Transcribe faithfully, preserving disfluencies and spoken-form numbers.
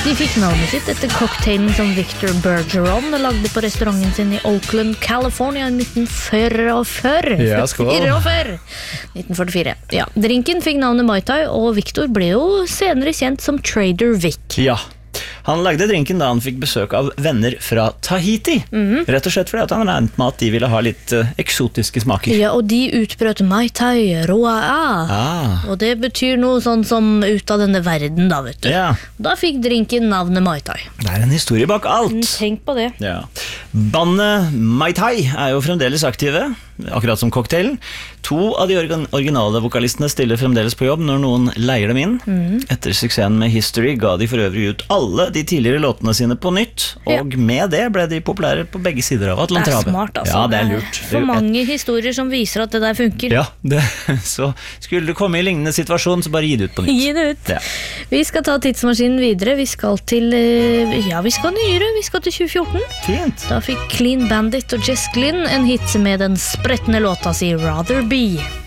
De fikk navnet sitt etter cocktailen som Victor Bergeron lagde på restauranten sin i Oakland, California i nitten førtifire. Ja, skål. nitten førtifire. Ja, drinken fikk navnet Mai Tai, og Victor ble jo senere kjent som Trader Vic. Ja. Han lagde drinken da han fikk besøk av venner fra Tahiti. Mm-hmm. Rett og slett fordi at han regnet med at de ville ha litt uh, eksotiske smaker. Ja, og de utbrøt Mai Tai Roa A. Ah. Og det betyr noe sånn som ut av denne verden da, vet du. Ja. Da fikk drinken navnet Mai Tai. Det er en historie bak alt. Tenk på det. Ja. Bandet Mai Tai er jo fremdeles aktive, akkurat som cocktailen. To av de organ- originale vokalistene stiller fremdeles på jobb når noen leier dem inn. Mm. Etter suksessen med History ga de for øvrig ut alle de tidligere låtene sine på nytt, og ja. Med det ble de populære på begge sider av Atlanterhavet. Det er smart, altså. Ja, det er lurt. For mange historier som viser at det der funker. Ja, det, så skulle du komme i lignende situasjon, så bare gi det ut på nytt. Gi det ut. Ja. Vi skal ta tidsmaskinen videre. Vi skal til, ja, vi skal nyere. Vi skal til tjue fjorten. Fint. Da fikk Clean Bandit og Jess Glynn en hit med den sprettende låta si Rather Be.